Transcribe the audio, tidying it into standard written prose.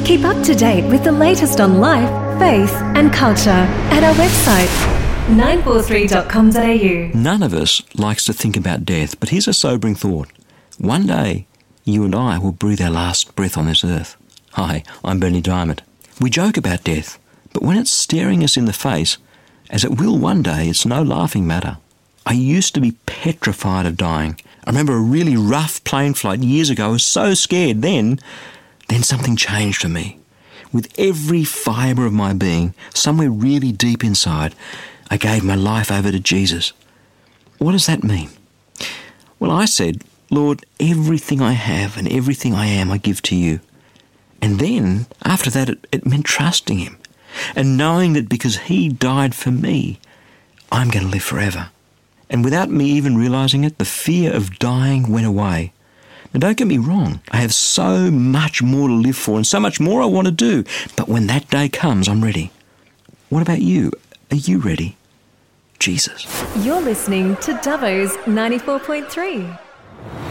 Keep up to date with the latest on life, faith and culture at our website 943.com.au. None of us likes to think about death, but here's a sobering thought. One day, you and I will breathe our last breath on this earth. Hi, I'm Bernie Diamond. We joke about death, but when it's staring us in the face, as it will one day, it's no laughing matter. I used to be petrified of dying. I remember a really rough plane flight years ago. I was so scared then something changed for me. With every fibre of my being, somewhere really deep inside, I gave my life over to Jesus. What does that mean? Well, I said, Lord, everything I have and everything I am, I give to you. And then, after that, it meant trusting him and knowing that because he died for me, I'm going to live forever. And without me even realising it, the fear of dying went away. Now, don't get me wrong, I have so much more to live for and so much more I want to do. But when that day comes, I'm ready. What about you? Are you ready? Jesus. You're listening to Dubbo's 94.3.